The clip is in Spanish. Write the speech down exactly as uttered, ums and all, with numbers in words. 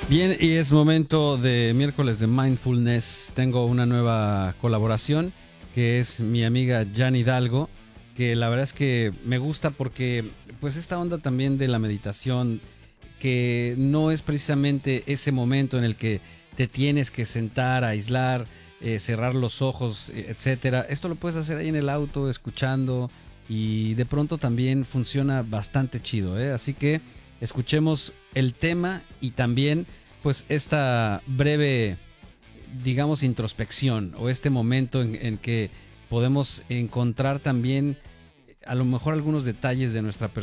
Bien, y es momento de miércoles de Mindfulness. Tengo una nueva colaboración que es mi amiga Jan Hidalgo, que la verdad es que me gusta porque pues esta onda también de la meditación, que no es precisamente ese momento en el que te tienes que sentar, aislar, eh, cerrar los ojos, etcétera. Esto lo puedes hacer ahí en el auto, escuchando, y de pronto también funciona bastante chido, ¿eh? Así que escuchemos el tema y también pues esta breve, digamos, introspección o este momento en, en que podemos encontrar también a lo mejor algunos detalles de nuestra personalidad